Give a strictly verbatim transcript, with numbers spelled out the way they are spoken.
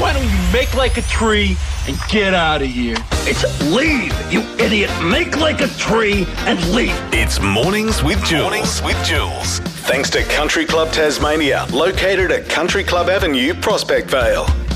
Why don't you make like a tree and get out of here? It's leave, you idiot. Make like a tree and leave. It's Mornings with Jules. Mornings with Jules. Thanks to Country Club Tasmania, located at Country Club Avenue, Prospect Vale.